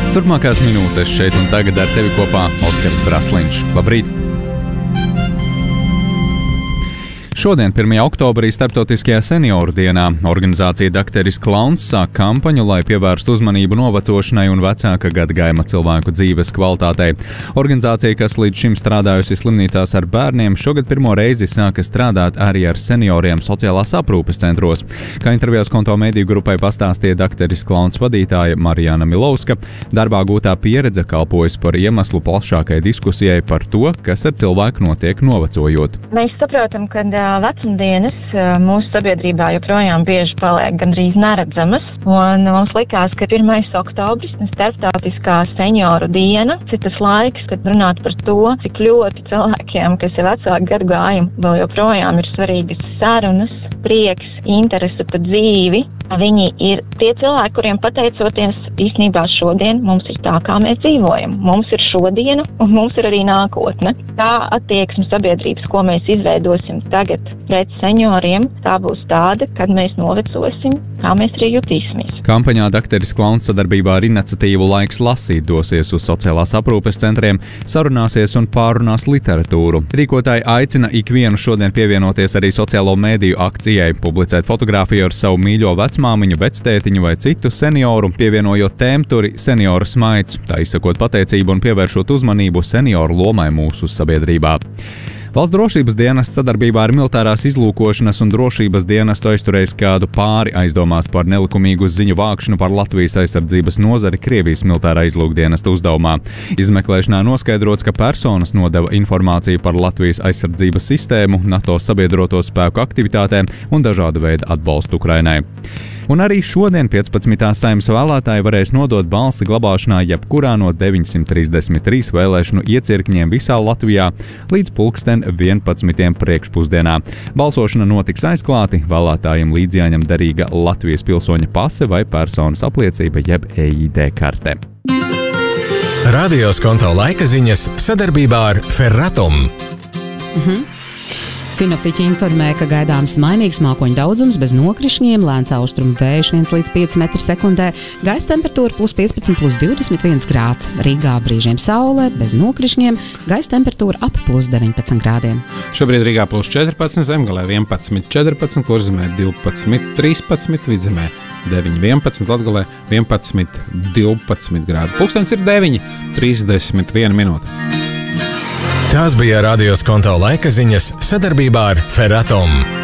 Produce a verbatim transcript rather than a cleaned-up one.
Turpmākās minūtes šeit un tagad ar tevi kopā Oskars Brasliņš. Labrīt! Šodien, pirmajā oktobrī, Starptautiskajā senioru dienā, organizācija Dakteris Klauns sāk kampaņu, lai pievērstu uzmanību novecošanai un vecāka gadagājuma cilvēku dzīves kvalitātei. Organizācija, kas līdz šim strādājusi slimnīcās ar bērniem, šogad pirmo reizi sāka strādāt arī ar senioriem sociālās aprūpes centros. Kā intervijās Konto mediju grupai pastāstīja Dakteris Klauns vadītāja Marijana Milovska, darbā gūtā pieredze kalpojas par iemeslu plašākai diskusijai par to, kas ar cilvēku notiek novecojot. Mēs saprotam, ka vecumdienas mūsu sabiedrībā joprojām bieži paliek gandrīz neredzamas, un mums likās, ka pirmais oktobris, starptautiskā senioru diena, ir tas laiks, kad runāt par to, cik ļoti cilvēkiem, kas ir vecāku gadu gājumu, vēl joprojām ir svarīgas sarunas, prieks, interese par dzīvi. Viņi ir tie cilvēki, kuriem pateicoties īstenībā šodien mums ir tā, kā mēs dzīvojam. Mums ir šodiena un mums ir arī nākotne. Tā attieksme sabiedrības, ko mēs izveidosim tagad pret senioriem, tā būs tāda, kad mēs novecosim, kā mēs arī jutīsimies. Kampaņā Dakteris Klauns sadarbībā ar iniciatīvu Laiks lasīt dosies uz sociālās aprūpes centriem, sarunāsies un pārunās literatūru. Rīkotāji aicina ikvienu šodien pievienoties arī sociālo mediju akcijai, publicēt fotogrāfiju ar savu mīļo vecmāmiņu, vectētiņu vai citu senioru, pievienojot tēmturi senioru smaids, tā izsakot pateicību un pievēršot uzmanību senioru lomai mūsu sabiedrībā. Valsts drošības dienests sadarbībā ar militārās izlūkošanas un drošības dienestu aizturējis kādu pāri aizdomās par nelikumīgu ziņu vākšanu par Latvijas aizsardzības nozari Krievijas militārā izlūkdienesta uzdevumā. Izmeklēšanā noskaidrots, ka personas nodeva informāciju par Latvijas aizsardzības sistēmu, NATO sabiedroto spēku aktivitātēm un dažādu veidu atbalstu Ukrainai. Un arī šodien piecpadsmitā Saeimas vēlētāji varēs nodot balsi glabāšanā jebkurā no deviņsimt trīsdesmit trīs vēlēšanu iecirkņiem visā Latvijā līdz pulksten vienpadsmitiem priekšpusdienā. Balsošana notiks aizklāti, vēlētājiem līdzi jāņem derīga Latvijas pilsoņa pase vai personas apliecība jeb E I D karte. Radio Skonto laika ziņas sadarbībā ar Ferratum. Mhm. Sinoptiķi informē, ka gaidāms mainīgs mākoņu daudzums bez nokrišņiem, lēns austrumu vējš viens līdz pieci metri sekundē, gaisa temperatūra plus piecpadsmit līdz divdesmit viens grāds. Rīgā brīžiem saule, bez nokrišņiem, gaisa temperatūra ap plus deviņpadsmit grādiem. Šobrīd Rīgā plus četrpadsmit, Zemgalē vienpadsmit četrpadsmit, Kurzemē divpadsmit trīspadsmit, Vidzemē deviņi vienpadsmit, Latgalē vienpadsmit divpadsmit grādi. Pulkstens ir deviņi trīsdesmit viena minūte. Tās bija Radio Skonto laika ziņas sadarbībā ar Ferratum.